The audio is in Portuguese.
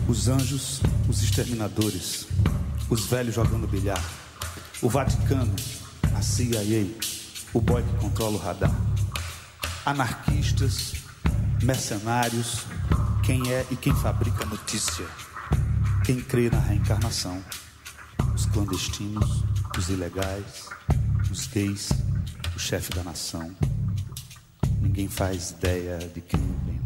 Os anjos, os exterminadores, os velhos jogando bilhar, o Vaticano, a CIA, o boy que controla o radar. Anarquistas, mercenários, quem é e quem fabrica notícia, quem crê na reencarnação, os clandestinos, os ilegais, os gays, o chefe da nação. Ninguém faz ideia de quem